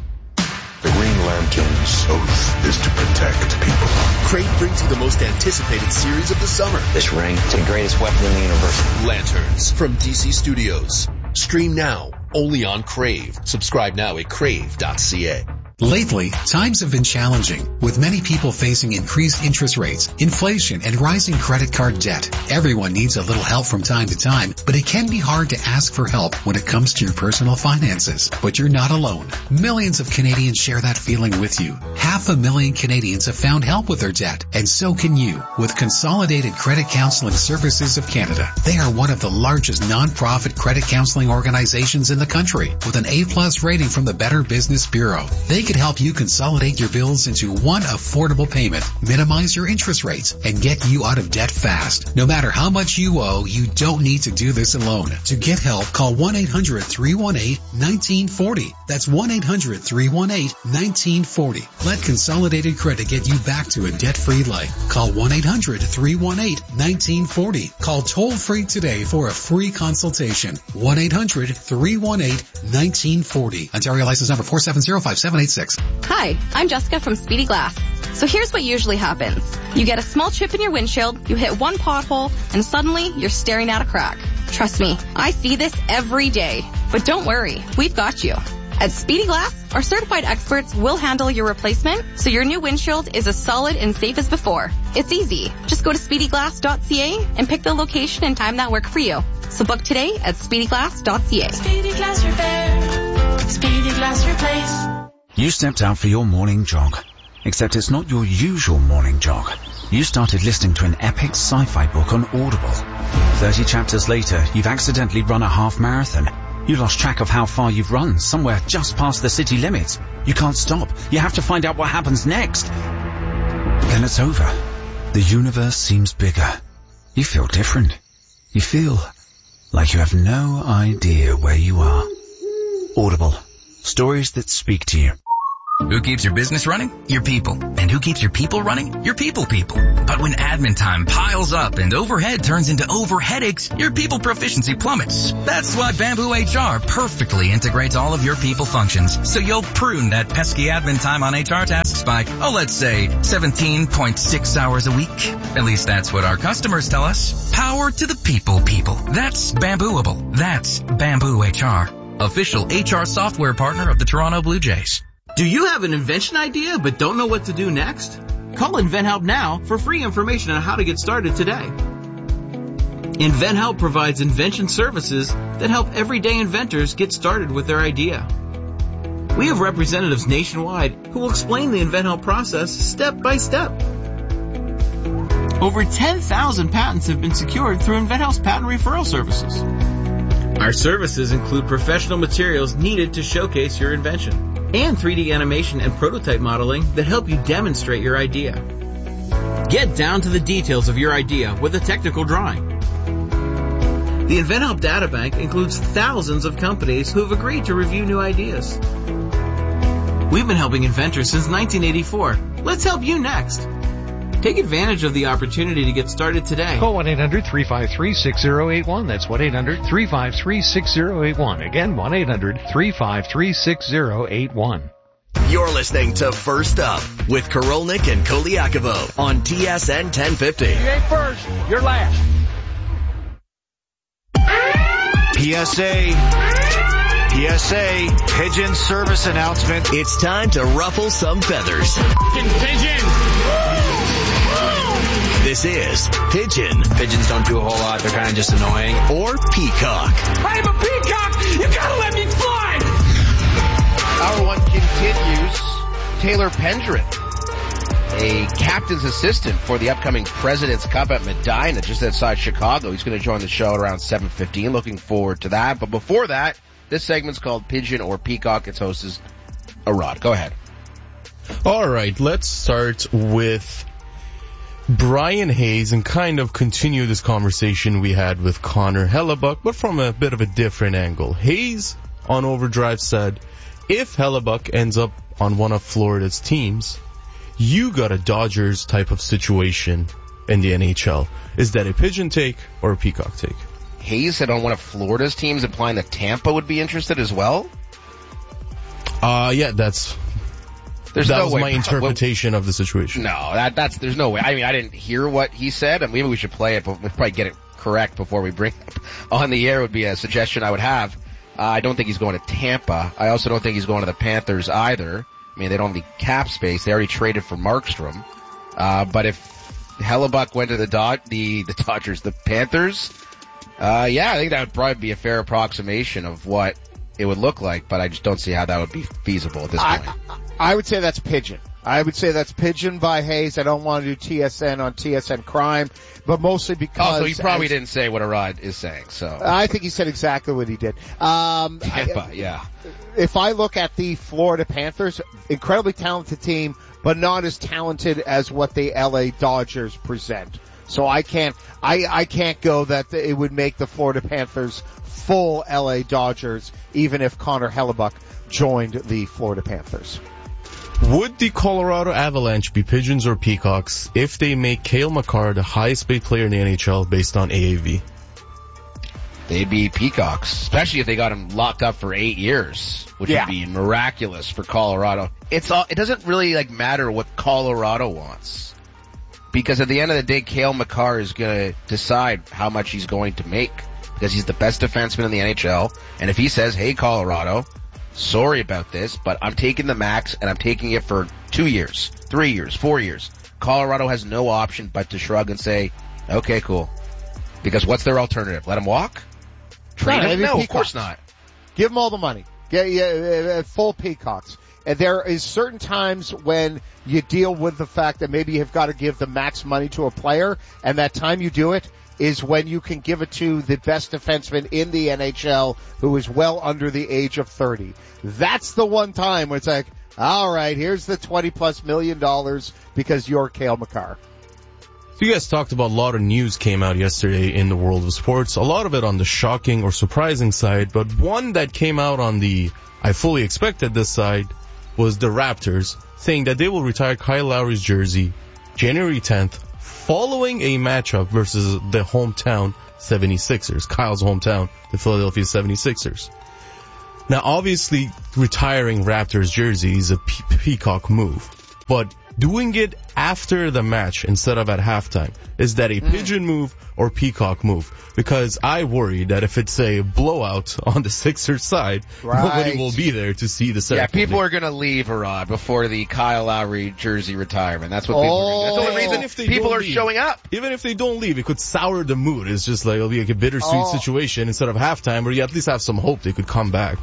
The Green Lantern's oath is to protect people. Crave brings you the most anticipated series of the summer. This ring is the greatest weapon in the universe. Lanterns from D C Studios. Stream now, only on Crave. Subscribe now at crave dot c a. Lately, times have been challenging, with many people facing increased interest rates, inflation, and rising credit card debt. Everyone needs a little help from time to time, but it can be hard to ask for help when it comes to your personal finances. But you're not alone. Millions of Canadians share that feeling with you. Half a million Canadians have found help with their debt, and so can you, with Consolidated Credit Counseling Services of Canada. They are one of the largest non-profit credit counseling organizations in the country, with an A-plus rating from the Better Business Bureau. They could help you consolidate your bills into one affordable payment, minimize your interest rates, and get you out of debt fast. No matter how much you owe, you don't need to do this alone. To get help, call one eight hundred three one eight one nine four zero. That's one eight hundred three one eight one nine four zero. Let Consolidated Credit get you back to a debt-free life. Call one eight hundred three one eight one nine four zero. Call toll-free today for a free consultation. one eight hundred three one eight one nine four zero. Ontario license number four seven zero five seven eight six. Hi, I'm Jessica from Speedy Glass. So here's what usually happens. You get a small chip in your windshield, you hit one pothole, and suddenly you're staring at a crack. Trust me, I see this every day. But don't worry, we've got you. At Speedy Glass, our certified experts will handle your replacement so your new windshield is as solid and safe as before. It's easy. Just go to speedy glass dot c a and pick the location and time that work for you. So book today at speedy glass dot c a. Speedy Glass Repair. Speedy Glass Replace. You stepped out for your morning jog, except it's not your usual morning jog. You started listening to an epic sci-fi book on Audible. thirty chapters later, you've accidentally run a half marathon. You lost track of how far you've run, somewhere just past the city limits. You can't stop. You have to find out what happens next. Then it's over. The universe seems bigger. You feel different. You feel like you have no idea where you are. Audible. Stories that speak to you. Who keeps your business running? Your people. And who keeps your people running? Your people people. But when admin time piles up and overhead turns into over headaches, your people proficiency plummets. That's why Bamboo H R perfectly integrates all of your people functions, so you'll prune that pesky admin time on H R tasks by, oh, let's say seventeen point six hours a week. At least that's what our customers tell us. Power to the people people. That's Bambooable. That's Bamboo H R. Official H R software partner of the Toronto Blue Jays. Do you have an invention idea but don't know what to do next? Call InventHelp now for free information on how to get started today. InventHelp provides invention services that help everyday inventors get started with their idea. We have representatives nationwide who will explain the InventHelp process step by step. Over ten thousand patents have been secured through InventHelp's patent referral services. Our services include professional materials needed to showcase your invention, and three D animation and prototype modeling that help you demonstrate your idea. Get down to the details of your idea with a technical drawing. The InventHelp Databank includes thousands of companies who have agreed to review new ideas. We've been helping inventors since nineteen eighty-four. Let's help you next. Take advantage of the opportunity to get started today. Call one eight hundred three five three six zero eight one. That's one eight hundred three five three six zero eight one. Again, one eight hundred three five three six zero eight one. You're listening to First Up with Karolnik and Koliakovo on T S N ten fifty. You ain't first, you're last. P S A. P S A. Pigeon service announcement. It's time to ruffle some feathers. Pigeon! This is Pigeon. Pigeons don't do a whole lot. They're kind of just annoying. Or Peacock. I'm a peacock! You gotta let me fly! Hour one continues. Taylor Pendrin, a captain's assistant for the upcoming President's Cup at Medina, just outside Chicago. He's going to join the show at around seven fifteen. Looking forward to that. But before that, this segment's called Pigeon or Peacock. Its host is Arad. Go ahead. All right, let's start with Brian Hayes and kind of continue this conversation we had with Connor Hellebuyck, but from a bit of a different angle. Hayes on Overdrive said, if Hellebuyck ends up on one of Florida's teams, you got a Dodgers type of situation in the N H L. Is that a pigeon take or a peacock take? Hayes said on one of Florida's teams, implying that Tampa would be interested as well? Uh, yeah, that's... There's that no was way. my interpretation well, of the situation. No, that, that's, there's no way. I mean, I didn't hear what he said, and maybe we should play it, but we'll probably get it correct before we bring it on the air would be a suggestion I would have. Uh, I don't think he's going to Tampa. I also don't think he's going to the Panthers either. I mean, they don't have the cap space. They already traded for Markstrom. Uh, but if Hellebuyck went to the Dod- the, the Dodgers, the Panthers, uh, yeah, I think that would probably be a fair approximation of what it would look like, but I just don't see how that would be feasible at this I, point. I would say that's pigeon. I would say that's pigeon by Hayes. I don't want to do T S N on T S N crime, but mostly because... Oh, so he probably as, didn't say what Arad is saying, so... I think he said exactly what he did. Um, Tampa, I, yeah. If I look at the Florida Panthers, incredibly talented team, but not as talented as what the L A Dodgers present. So I can't, I, I can't go that it would make the Florida Panthers full L A Dodgers, even if Connor Hellebuyck joined the Florida Panthers. Would the Colorado Avalanche be pigeons or peacocks if they make Cale Makar the highest paid player in the N H L based on A A V? They'd be peacocks, especially if they got him locked up for eight years, which yeah. would be miraculous for Colorado. It's all, it doesn't really like matter what Colorado wants, because at the end of the day, Cale Makar is going to decide how much he's going to make, because he's the best defenseman in the N H L. And if he says, "Hey, Colorado, sorry about this, but I'm taking the max and I'm taking it for two years, three years, four years," Colorado has no option but to shrug and say, "Okay, cool." Because what's their alternative? Let him walk? Trade no, him? No, peacocks. Of course not. Give them all the money. Get yeah, full peacocks. And there is certain times when you deal with the fact that maybe you've got to give the max money to a player, and that time you do it, is when you can give it to the best defenseman in the N H L who is well under the age of thirty. That's the one time where it's like, all right, here's the twenty plus million dollars because you're Cale Makar. So you guys talked about a lot of news came out yesterday in the world of sports, a lot of it on the shocking or surprising side, but one that came out on the I fully expected this side was the Raptors saying that they will retire Kyle Lowry's jersey January tenth following a matchup versus the hometown seventy-sixers, Kyle's hometown, the Philadelphia seventy-sixers. Now obviously retiring Raptors jersey is a pe- peacock move, but doing it after the match instead of at halftime, is that a mm. pigeon move or peacock move? Because I worry that if it's a blowout on the Sixers side, right. nobody will be there to see the ceremony. Yeah, people are going to leave, Arad, before the Kyle Lowry jersey retirement. That's what people oh. are going to do. That's the only reason if they people are leave, showing up. Even if they don't leave, it could sour the mood. It's just like, it'll be like a bittersweet oh. situation instead of halftime where you at least have some hope they could come back.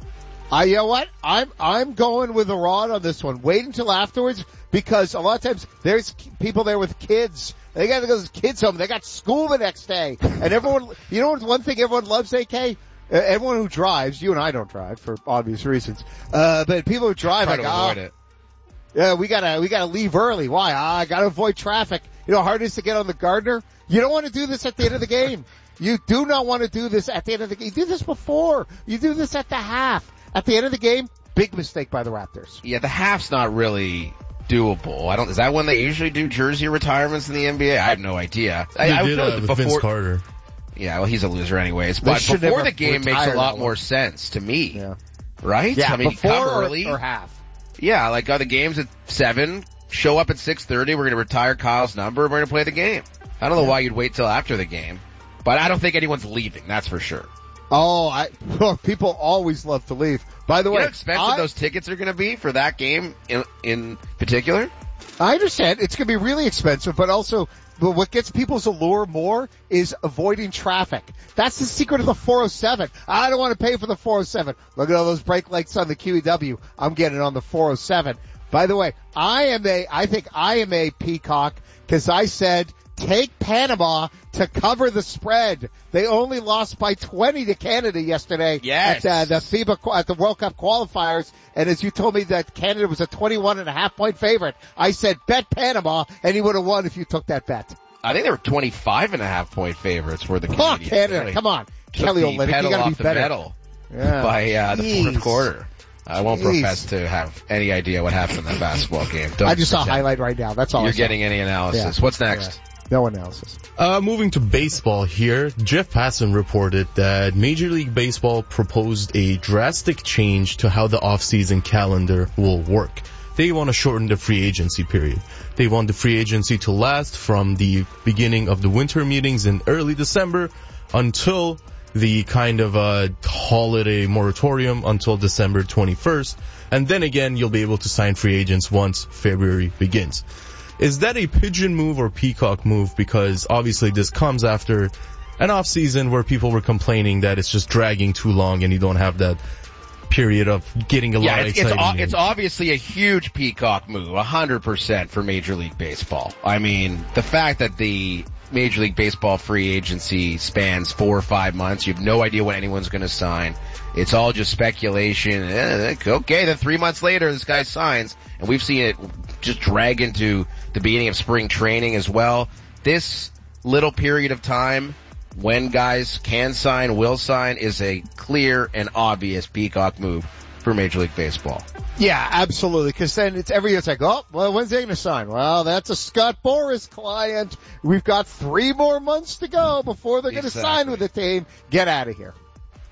Uh, you know what? I'm, I'm going with Arad on this one. Wait until afterwards, because a lot of times there's people there with kids. They got to go to the kids' home. They got school the next day. And everyone, you know what's one thing everyone loves, A K? Uh, everyone who drives, you and I don't drive for obvious reasons. Uh, but people who drive, Try like, to avoid oh, it. Yeah, we gotta, we gotta leave early. Why? Ah, I gotta avoid traffic. You know how hard it is to get on the Gardner? You don't want to do this at the end of the game. You do not want to do this at the end of the game. You do this before. You do this at the half. At the end of the game, big mistake by the Raptors. Yeah, the half's not really doable. I don't. Is that when they usually do jersey retirements in the N B A? I have no idea. They I, did I uh, with before, Vince Carter. Yeah, well, he's a loser anyways. But before the game makes a lot more sense to me. Yeah. Right? Yeah, I mean, before come or, early. or half. Yeah, like uh, the game's at seven. Show up at six thirty. We're going to retire Kyle's number. We're going to play the game. I don't know yeah. why you'd wait till after the game, but I don't think anyone's leaving. That's for sure. Oh, I, well, people always love to leave. By the you way, know how expensive I, those tickets are going to be for that game in, in particular? I understand. It's going to be really expensive, but also but what gets people's allure more is avoiding traffic. That's the secret of the four oh seven. I don't want to pay for the four oh seven. Look at all those brake lights on the Q E W. I'm getting on the four oh seven. By the way, I am a, I think I am a peacock because I said take Panama to cover the spread. They only lost by twenty to Canada yesterday yes. at uh, the FIBA, at the World Cup qualifiers. And as you told me that Canada was a twenty-one and a half point favorite, I said bet Panama and he would have won if you took that bet. I think they were twenty-five and a half point favorites for the Canadians. Canadians. Oh, Canada, really come on. Kelly Olynyk, you gotta be better. Medal yeah. by uh, the Jeez. fourth quarter. I won't Jeez. profess to have any idea what happened in that basketball game. Don't I just pretend. saw a highlight right now. That's all You're I saw. getting any analysis. Yeah. What's next? Yeah. No analysis. Uh, moving to baseball here, Jeff Passan reported that Major League Baseball proposed a drastic change to how the off-season calendar will work. They want to shorten the free agency period. They want the free agency to last from the beginning of the winter meetings in early December until the kind of uh holiday moratorium until December twenty-first. And then again, you'll be able to sign free agents once February begins. Is that a pigeon move or peacock move? Because obviously this comes after an off season where people were complaining that it's just dragging too long and you don't have that period of getting a yeah, lot of it's, exciting. It's, it's obviously a huge peacock move, one hundred percent for Major League Baseball. I mean, the fact that the Major League Baseball free agency spans four or five months, you have no idea when anyone's going to sign. It's all just speculation. Okay, then three months later, this guy signs, and we've seen it just drag into the beginning of spring training as well. This little period of time when guys can sign, will sign, is a clear and obvious peacock move for Major League Baseball. Yeah, absolutely. Because then it's every year it's like, oh, well, when's they going to sign? Well, that's a Scott Boras client. We've got three more months to go before they're going to Exactly. sign with the team. Get out of here.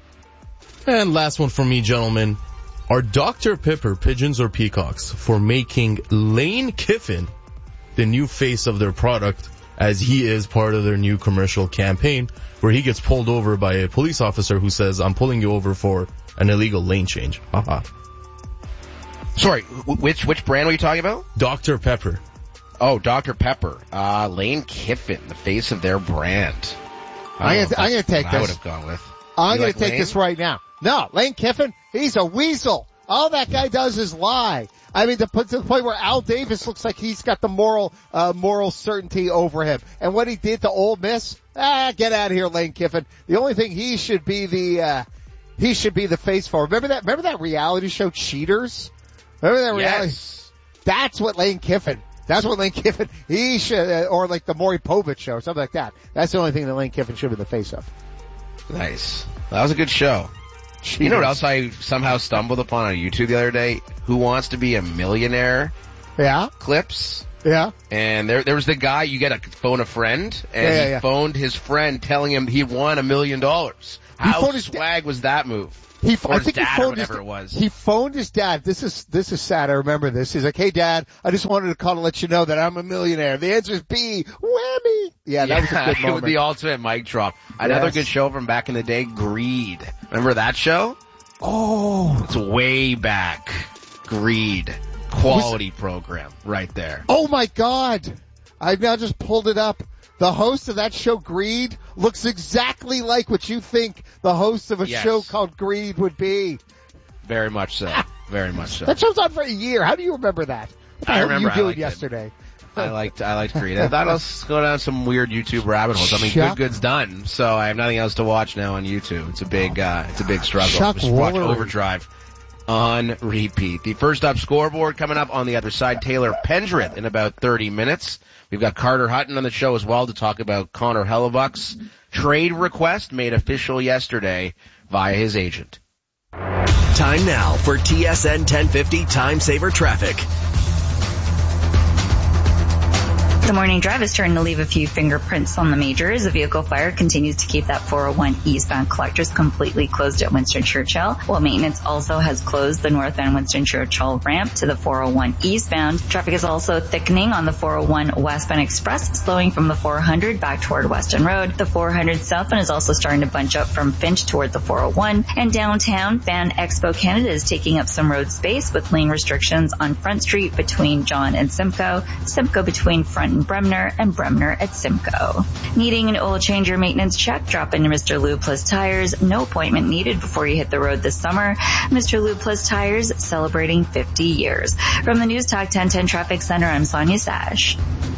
And last one from me, gentlemen. Are Doctor Pepper pigeons or peacocks for making Lane Kiffin the new face of their product, as he is part of their new commercial campaign where he gets pulled over by a police officer who says, I'm pulling you over for an illegal lane change. Haha. Sorry, which which brand were you talking about? Doctor Pepper. Oh, Doctor Pepper. Uh, Lane Kiffin, the face of their brand. I'm going to take I this. would have gone with. I'm You going like to take Lane? this right now. No, Lane Kiffin, he's a weasel. All that guy does is lie. I mean, to put to the point where Al Davis looks like he's got the moral, uh, moral certainty over him. And what he did to Ole Miss, ah, get out of here, Lane Kiffin. The only thing he should be the, uh, he should be the face for. Remember that, remember that reality show Cheaters? Remember that reality? Yes. That's what Lane Kiffin, that's what Lane Kiffin, he should, uh, or like the Maury Povich show or something like that. That's the only thing that Lane Kiffin should be the face of. Nice. That was a good show. Cheaters. You know what else I somehow stumbled upon on YouTube the other day? Who Wants to Be a Millionaire? Yeah. Clips. Yeah. And there, there was the guy, you get to phone a friend, and yeah, yeah, he yeah. phoned his friend telling him he won a million dollars. How swag was that move? He, or I his think dad he phoned or whatever his, it was. He phoned his dad. This is, this is sad. I remember this. He's like, hey dad, I just wanted to call to let you know that I'm a millionaire. The answer is B. Whammy. Yeah, that yeah, was a good moment. It was the ultimate mic drop. Another Yes. good show from back in the day, Greed. Remember that show? Oh. It's way back. Greed. Quality program right there. Oh my God. I've now just pulled it up. The host of that show, Greed, looks exactly like what you think the host of a Yes. show called Greed would be. Very much so. Very much so. That show's on for a year. How do you remember that? What the I hell remember. were I you doing liked it. yesterday? I liked, I liked Greed. I thought let's go down some weird YouTube rabbit holes. I mean, Chuck. Good Good's done, so I have nothing else to watch now on YouTube. It's a big, uh, it's a big struggle. Chuck Just watch Woolery. Overdrive on repeat. The first up scoreboard coming up on the other side, Taylor Pendrith in about thirty minutes. We've got Carter Hutton on the show as well to talk about Connor Hellebuck's trade request made official yesterday via his agent. Time now for T S N ten fifty Time Saver Traffic. The morning drive is starting to leave a few fingerprints on the majors. A vehicle fire continues to keep that four oh one eastbound collectors completely closed at Winston Churchill, while maintenance also has closed the north end Winston Churchill ramp to the four oh one eastbound. Traffic is also thickening on the four oh one westbound express, slowing from the four hundred back toward Weston Road. The four hundred southbound is also starting to bunch up from Finch toward the four oh one, and downtown Fan Expo Canada is taking up some road space with lane restrictions on Front Street between John and Simcoe, Simcoe between Front and Bremner, and Bremner at Simcoe. Needing an oil change or maintenance check? Drop into Mister Lube Plus Tires. No appointment needed before you hit the road this summer. Mister Lube Plus Tires, celebrating fifty years. From the News Talk ten ten Traffic Center, I'm Sonia Sash.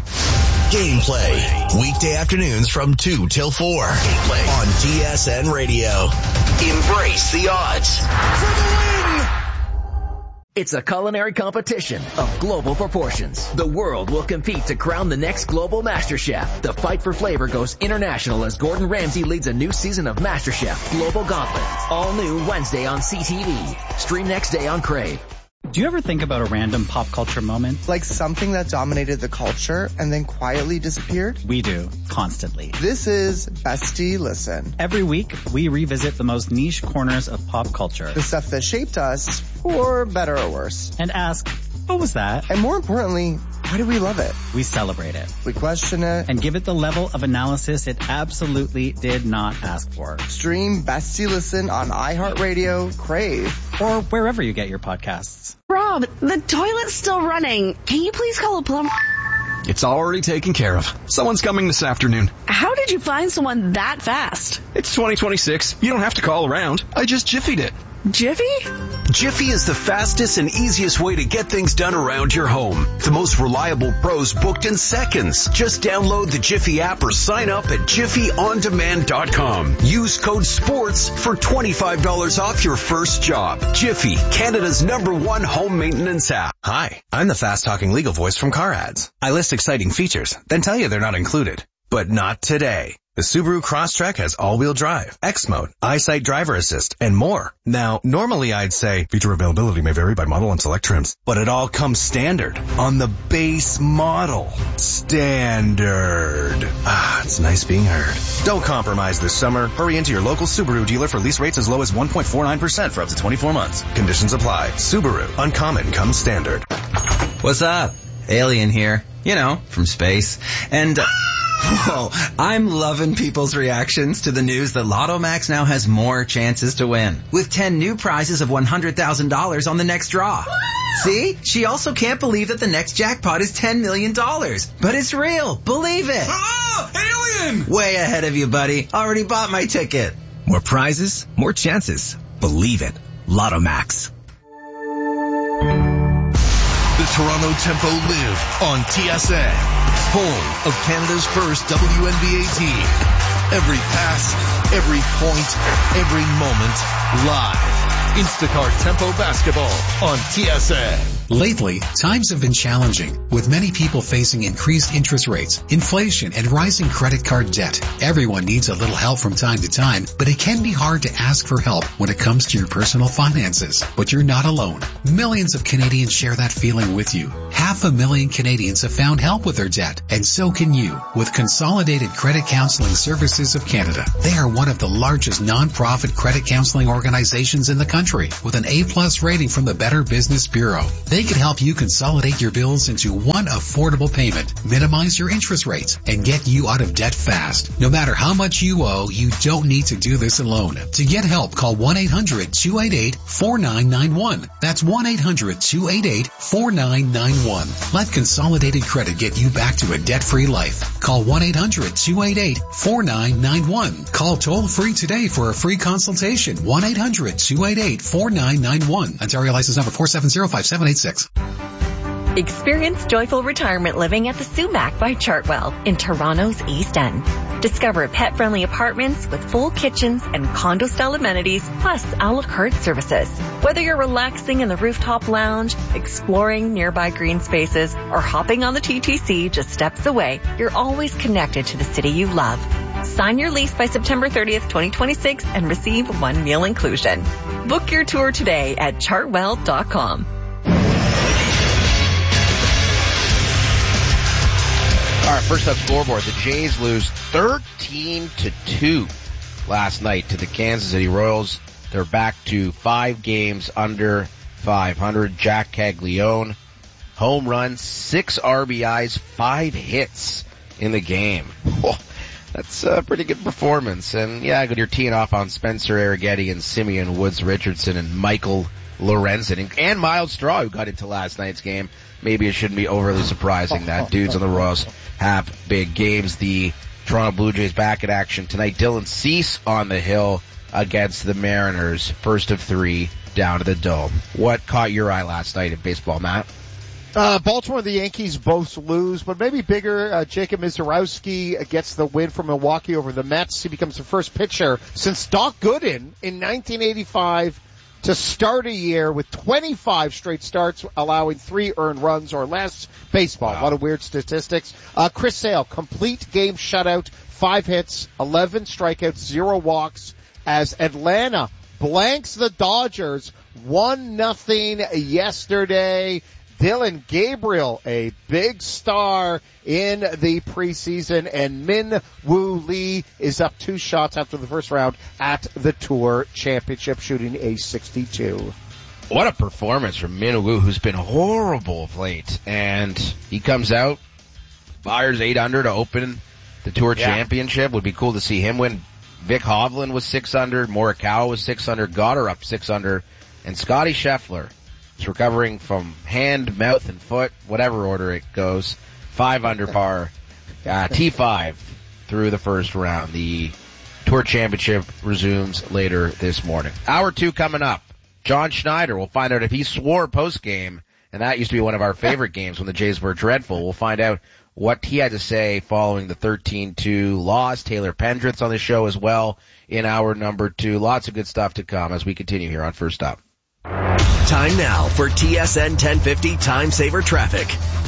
Gameplay. Weekday afternoons from two till four. Gameplay on T S N Radio. Embrace the odds. For the win! It's a culinary competition of global proportions. The world will compete to crown the next global master chef. The fight for flavor goes international as Gordon Ramsay leads a new season of MasterChef Global Gauntlet. All new Wednesday on C T V. Stream next day on Crave. Do you ever think about a random pop culture moment? Like something that dominated the culture and then quietly disappeared? We do, constantly. This is Bestie Listen. Every week, we revisit the most niche corners of pop culture. The stuff that shaped us, for better or worse. And ask, what was that? And more importantly, why do we love it? We celebrate it. We question it. And give it the level of analysis it absolutely did not ask for. Stream Bestie Listen on iHeartRadio, Crave, or wherever you get your podcasts. Rob, the toilet's still running. Can you please call a plumber? It's already taken care of. Someone's coming this afternoon. How did you find someone that fast? It's twenty twenty-six. You don't have to call around. I just Jiffied it. Jiffy? Jiffy is the fastest and easiest way to get things done around your home. The most reliable pros booked in seconds. Just download the Jiffy app or sign up at jiffy on demand dot com. Use code SPORTS for twenty-five dollars off your first job. Jiffy, Canada's number one home maintenance app. Hi, I'm the fast-talking legal voice from Car Ads. I list exciting features, then tell you they're not included. But not today. The Subaru Crosstrek has all-wheel drive, X-Mode, EyeSight Driver Assist, and more. Now, normally I'd say feature availability may vary by model and select trims, but it all comes standard on the base model. Standard. Ah, it's nice being heard. Don't compromise this summer. Hurry into your local Subaru dealer for lease rates as low as one point four nine percent for up to twenty-four months. Conditions apply. Subaru. Uncommon comes standard. What's up? Alien here. You know, from space. And... Uh, Whoa, I'm loving people's reactions to the news that Lotto Max now has more chances to win, with ten new prizes of one hundred thousand dollars on the next draw. See? She also can't believe that the next jackpot is ten million dollars. But it's real. Believe it. Ah, alien! Way ahead of you, buddy. Already bought my ticket. More prizes, more chances. Believe it. Lotto Max. Toronto Tempo live on T S N, home of Canada's first W N B A team. Every pass, every point, every moment, live. Instacart Tempo Basketball on T S N. Lately, times have been challenging, with many people facing increased interest rates, inflation, and rising credit card debt. Everyone needs a little help from time to time, but it can be hard to ask for help when it comes to your personal finances. But you're not alone. Millions of Canadians share that feeling with you. Half a million Canadians have found help with their debt, and so can you, with Consolidated Credit Counseling Services of Canada. They are one of the largest non-profit credit counseling organizations in the country, with an A-plus rating from the Better Business Bureau. They can help you consolidate your bills into one affordable payment, minimize your interest rates, and get you out of debt fast. No matter how much you owe, you don't need to do this alone. To get help, call one eight hundred two eight eight four nine nine one. That's one eight hundred two eight eight four nine nine one. Let Consolidated Credit get you back to a debt-free life. Call one eight hundred two eight eight four nine nine one. Call toll-free today for a free consultation. one eight hundred two eight eight four nine nine one. Ontario license number four seven zero five seven eight six. Experience joyful retirement living at the Sumac by Chartwell in Toronto's East End. Discover pet-friendly apartments with full kitchens and condo-style amenities, plus a la carte services. Whether you're relaxing in the rooftop lounge, exploring nearby green spaces, or hopping on the T T C just steps away, you're always connected to the city you love. Sign your lease by September thirtieth, twenty twenty-six and receive one meal inclusion. Book your tour today at chartwell dot com. All right, first up scoreboard. The Jays lose thirteen to two last night to the Kansas City Royals. They're back to five games under five hundred. Jack Caglione, home run, six R B Is, five hits in the game. Whoa, that's a pretty good performance. And yeah, you're teeing off on Spencer Arrighetti and Simeon Woods Richardson and Michael Lorenzen and, and Miles Straw, who got into last night's game. Maybe it shouldn't be overly surprising that dudes on the Royals have big games. The Toronto Blue Jays back in action tonight. Dylan Cease on the hill against the Mariners. First of three down to the Dome. What caught your eye last night in baseball, Matt? Uh, Baltimore and the Yankees both lose, but maybe bigger, uh, Jacob Mizorowski gets the win from Milwaukee over the Mets. He becomes the first pitcher since Doc Gooden in nineteen eighty-five to start a year with twenty-five straight starts, allowing three earned runs or less. Baseball, wow. A lot of weird statistics. Uh, Chris Sale, complete game shutout, five hits, eleven strikeouts, zero walks, as Atlanta blanks the Dodgers, one nothing yesterday. Dylan Gabriel, a big star in the preseason, and Min Woo Lee is up two shots after the first round at the Tour Championship, shooting a sixty-two. What a performance from Min Woo, who's been horrible of late. And he comes out, fires eight under to open the Tour yeah. Championship. Would be cool to see him win. Vic Hovland was six under, Morikawa was six under, Goddard up six under, and Scotty Scheffler is recovering from hand, mouth, and foot, whatever order it goes. Five under par, uh, T five through the first round. The Tour Championship resumes later this morning. Hour two coming up. John Schneider, we'll find out if he swore post-game, and that used to be one of our favorite games when the Jays were dreadful. We'll find out what he had to say following the thirteen two loss. Taylor Pendrith's on the show as well in hour number two. Lots of good stuff to come as we continue here on First Up. Time now for T S N ten fifty Time Saver Traffic.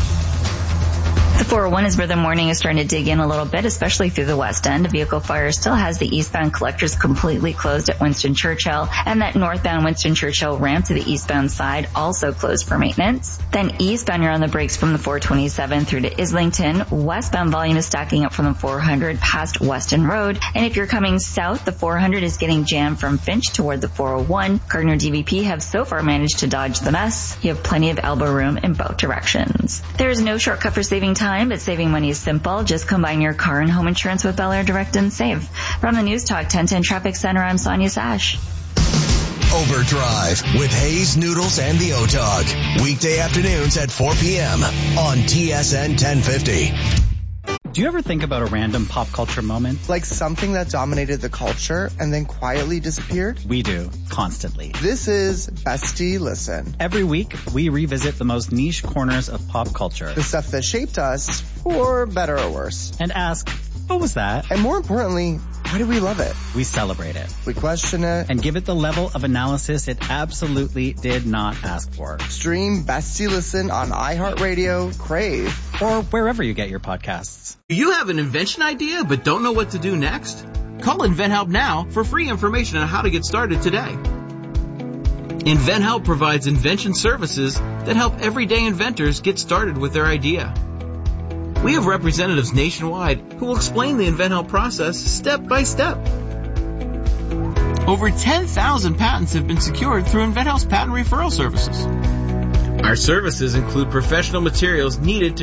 The four oh one is where the morning is starting to dig in a little bit, especially through the west end. A vehicle fire still has the eastbound collectors completely closed at Winston Churchill, and that northbound Winston Churchill ramp to the eastbound side also closed for maintenance. Then eastbound, you're on the brakes from the four twenty-seven through to Islington. Westbound volume is stacking up from the four hundred past Weston Road. And if you're coming south, the four hundred is getting jammed from Finch toward the four oh one. Gardner D V P have so far managed to dodge the mess. You have plenty of elbow room in both directions. There is no shortcut for saving time. But saving money is simple. Just combine your car and home insurance with Bel Air Direct and Save. From the News Talk ten ten Traffic Center, I'm Sonia Sash. Overdrive with Hayes, Noodles, and the O-Dog. Weekday afternoons at four p.m. on T S N ten fifty. Do you ever think about a random pop culture moment? Like something that dominated the culture and then quietly disappeared? We do, constantly. This is Bestie Listen. Every week, we revisit the most niche corners of pop culture. The stuff that shaped us, for better or worse. And ask, what was that? And more importantly, why do we love it? We celebrate it. We question it. And give it the level of analysis it absolutely did not ask for. Stream Bestie Listen on iHeartRadio, Crave, or wherever you get your podcasts. Do you have an invention idea but don't know what to do next? Call InventHelp now for free information on how to get started today. InventHelp provides invention services that help everyday inventors get started with their idea. We have representatives nationwide who will explain the InventHelp process step by step. Over ten thousand patents have been secured through InventHelp's patent referral services. Our services include professional materials needed to